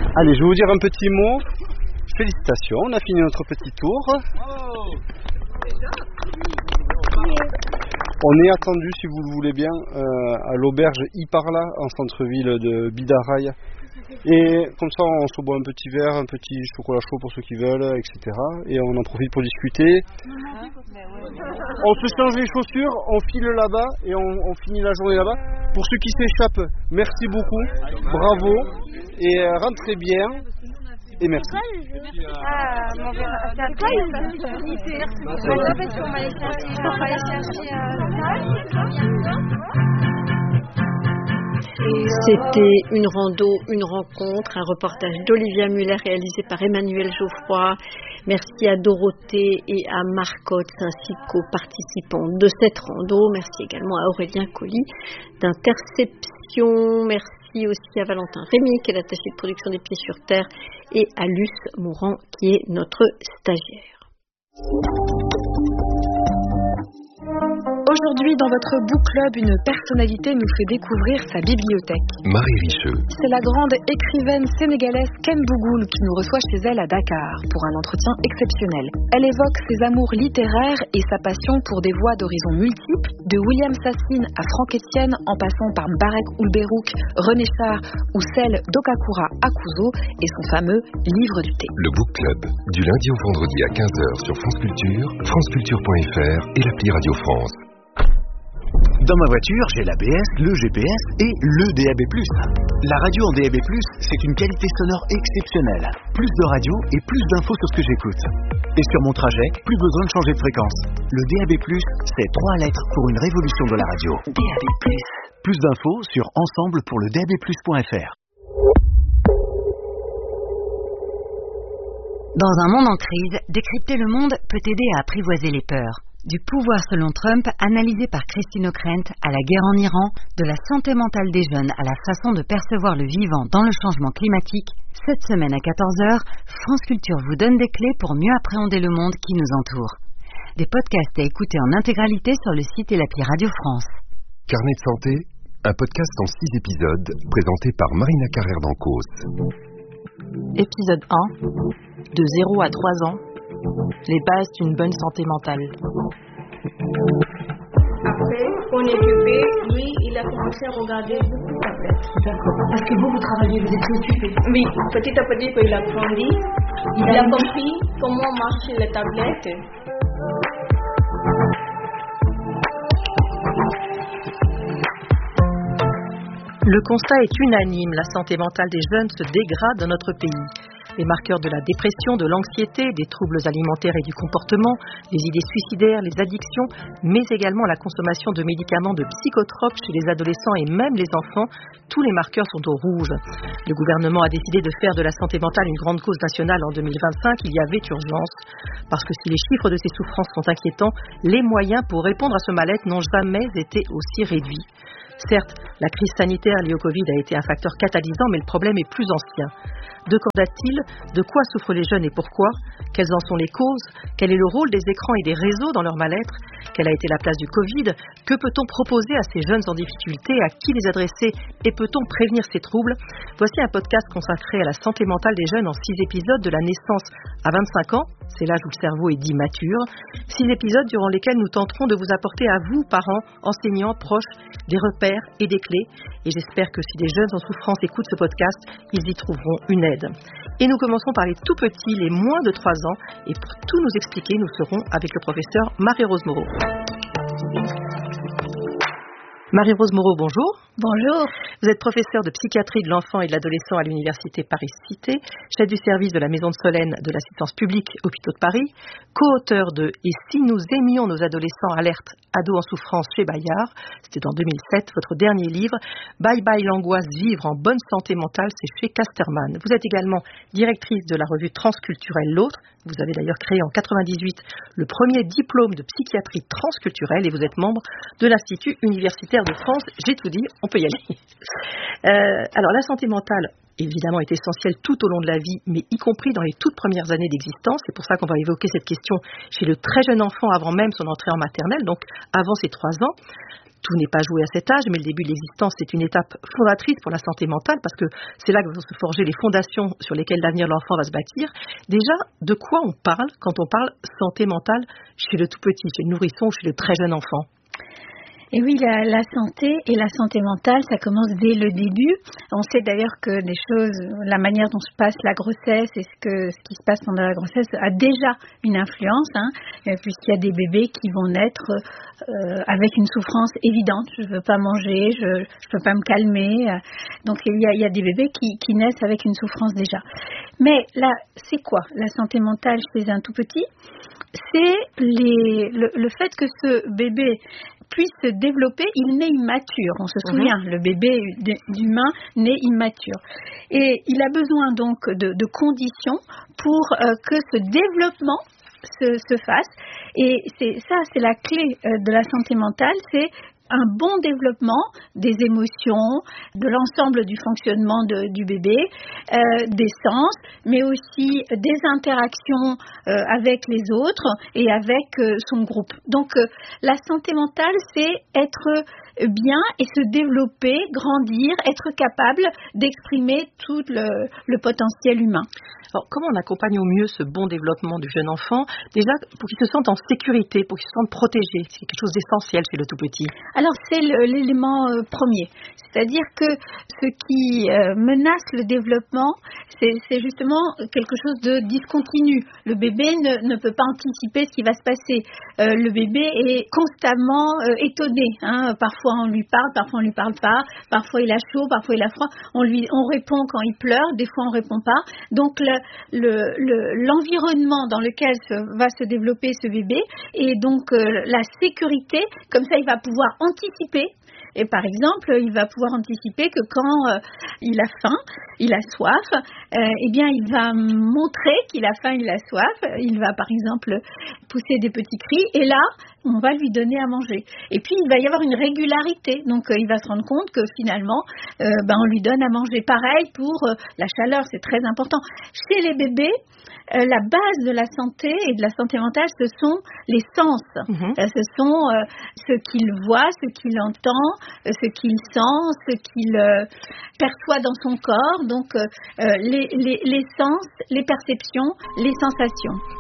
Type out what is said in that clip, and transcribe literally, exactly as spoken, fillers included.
Allez, je vais vous dire un petit mot. Félicitations, on a fini notre petit tour. On est attendu, si vous le voulez bien, euh, à l'auberge Iparla, en centre-ville de Bidaraï. Et comme ça, on se boit un petit verre, un petit chocolat chaud pour ceux qui veulent, et cetera. Et on en profite pour discuter. On se change les chaussures, on file là-bas et on, on finit la journée là-bas. Pour ceux qui s'échappent, merci beaucoup, bravo et euh, rentrez bien. Et merci. Ah, mon verre, c'est à toi, il va parce qu'on va aller chercher, on va aller chercher C'était une rando, une rencontre, un reportage d'Olivia Muller réalisé par Emmanuel Geoffroy. Merci à Dorothée et à Marcotte ainsi qu'aux participants de cette rando. Merci également à Aurélien Colli d'Interception. Merci aussi à Valentin Rémy qui est l'attaché de production des Pieds sur Terre et à Luce Mourant qui est notre stagiaire. Aujourd'hui, dans votre book club, une personnalité nous fait découvrir sa bibliothèque. Marie Richeux. C'est la grande écrivaine sénégalaise Ken Bougoul qui nous reçoit chez elle à Dakar pour un entretien exceptionnel. Elle évoque ses amours littéraires et sa passion pour des voix d'horizons multiples, de William Sassine à Franck Etienne, en passant par Barek Oulberouk, René Char ou celle d'Okakura Akuzo et son fameux livre du thé. Le book club, du lundi au vendredi à quinze heures sur France Culture, franceculture point f r et l'appli Radio France. Dans ma voiture, j'ai l'A B S, le G P S et le D A B plus. La radio en D A B plus, c'est une qualité sonore exceptionnelle. Plus de radio et plus d'infos sur ce que j'écoute. Et sur mon trajet, plus besoin de changer de fréquence. Le D A B plus, c'est trois lettres pour une révolution de la radio. D A B plus. Plus d'infos sur ensemble pour le D A B plus point f r. Dans un monde en crise, décrypter le monde peut aider à apprivoiser les peurs. Du pouvoir selon Trump, analysé par Christine O'Krent, à la guerre en Iran, de la santé mentale des jeunes à la façon de percevoir le vivant dans le changement climatique, cette semaine à quatorze heures, France Culture vous donne des clés pour mieux appréhender le monde qui nous entoure. Des podcasts à écouter en intégralité sur le site et l'appli Radio France. Carnet de santé, un podcast en six épisodes, présenté par Marina Carrère d'Ancos. Épisode un. De zéro à trois ans. Les bases d'une bonne santé mentale. Après, on est occupé, lui, il a commencé à regarder beaucoup de tablettes. D'accord. Parce que vous, vous travaillez, vous êtes occupé. Oui, petit à petit, quand il a grandi, il, il a, a compris comment marchent les tablettes. Le constat est unanime, la santé mentale des jeunes se dégrade dans notre pays. Les marqueurs de la dépression, de l'anxiété, des troubles alimentaires et du comportement, les idées suicidaires, les addictions, mais également la consommation de médicaments de psychotropes chez les adolescents et même les enfants, tous les marqueurs sont au rouge. Le gouvernement a décidé de faire de la santé mentale une grande cause nationale en deux mille vingt-cinq. Il y avait urgence, parce que si les chiffres de ces souffrances sont inquiétants, les moyens pour répondre à ce mal-être n'ont jamais été aussi réduits. Certes, la crise sanitaire liée au Covid a été un facteur catalysant, mais le problème est plus ancien. De qu'en date-t-il ? De quoi souffrent les jeunes et pourquoi ? Quelles en sont les causes ? Quel est le rôle des écrans et des réseaux dans leur mal-être ? Quelle a été la place du Covid ? Que peut-on proposer à ces jeunes en difficulté ? À qui les adresser ? Et peut-on prévenir ces troubles ? Voici un podcast consacré à la santé mentale des jeunes en six épisodes de la naissance à vingt-cinq ans. C'est l'âge où le cerveau est dit mature. Six épisodes durant lesquels nous tenterons de vous apporter à vous, parents, enseignants, proches, des repères et des clés. Et j'espère que si des jeunes en souffrance écoutent ce podcast, ils y trouveront une aide. Et nous commençons par les tout petits, les moins de trois ans. Et pour tout nous expliquer, nous serons avec le professeur Marie-Rose Moreau. Marie-Rose Moreau, bonjour. Bonjour. Vous êtes professeure de psychiatrie de l'enfant et de l'adolescent à l'université Paris-Cité, chef du service de la Maison de Solène de l'assistance publique Hôpitaux de Paris, co-auteur de « Et si nous aimions nos adolescents alerte ados en souffrance chez Bayard », c'était en deux mille sept, votre dernier livre. « Bye bye l'angoisse, vivre en bonne santé mentale », c'est chez Casterman. Vous êtes également directrice de la revue transculturelle L'Autre. Vous avez d'ailleurs créé en quatre-vingt-dix-huit le premier diplôme de psychiatrie transculturelle et vous êtes membre de l'Institut universitaire de France. J'ai tout dit, on peut y aller. Euh, alors la santé mentale, évidemment, est essentielle tout au long de la vie, mais y compris dans les toutes premières années d'existence. C'est pour ça qu'on va évoquer cette question chez le très jeune enfant avant même son entrée en maternelle, donc avant ses trois ans. tout n'est pas joué à cet âge, mais le début de l'existence, c'est une étape fondatrice pour la santé mentale, parce que c'est là que vont se forger les fondations sur lesquelles l'avenir de l'enfant va se bâtir. Déjà, de quoi on parle quand on parle santé mentale chez le tout petit, chez le nourrisson ou chez le très jeune enfant? Et oui, la, la santé et la santé mentale, ça commence dès le début. On sait d'ailleurs que les choses, la manière dont se passe la grossesse et ce, que, ce qui se passe pendant la grossesse a déjà une influence, hein, puisqu'il y a des bébés qui vont naître euh, avec une souffrance évidente. Je ne veux pas manger, je ne peux pas me calmer. Donc il y a, il y a des bébés qui, qui naissent avec une souffrance déjà. Mais là, c'est quoi la santé mentale chez un tout petit? C'est les, le, le fait que ce bébé puisse se développer, il naît immature. On se souvient, mmh. le bébé d'humain naît immature. Et il a besoin donc de, de conditions pour euh, que ce développement se, se fasse. Et c'est, ça, c'est la clé euh, de la santé mentale, c'est un bon développement des émotions, de l'ensemble du fonctionnement de, du bébé, euh, des sens, mais aussi des interactions euh, avec les autres et avec euh, son groupe. Donc euh, la santé mentale, c'est être bien et se développer, grandir, être capable d'exprimer tout le, le potentiel humain. Alors, comment on accompagne au mieux ce bon développement du jeune enfant? Déjà, pour qu'il se sente en sécurité, pour qu'il se sente protégé. C'est quelque chose d'essentiel chez le tout petit. Alors, c'est le, l'élément euh, premier. C'est-à-dire que ce qui euh, menace le développement, c'est, c'est justement quelque chose de discontinu. Le bébé ne, ne peut pas anticiper ce qui va se passer. Euh, le bébé est constamment euh, étonné. Hein. Parfois, on lui parle, parfois on lui parle pas. Parfois, il a chaud, parfois il a froid. On lui, on répond quand il pleure. Des fois, on répond pas. Donc, le, le, le, l'environnement dans lequel se, va se développer ce bébé et donc euh, la sécurité, comme ça, il va pouvoir anticiper. Et par exemple, il va pouvoir anticiper que quand euh, il a faim, il a soif, euh, eh bien, il va montrer qu'il a faim, il a soif. Il va, par exemple, pousser des petits cris. Et là, on va lui donner à manger. Et puis, il va y avoir une régularité. Donc, euh, il va se rendre compte que finalement, euh, ben, on lui donne à manger. Pareil pour euh, la chaleur, c'est très important. Chez les bébés, euh, la base de la santé et de la santé mentale, ce sont les sens. Mmh. Euh, ce sont euh, ce qu'il voit, ce qu'il entend, euh, ce qu'il sent, ce qu'il euh, perçoit dans son corps. Donc, euh, les, les, les sens, les perceptions, les sensations.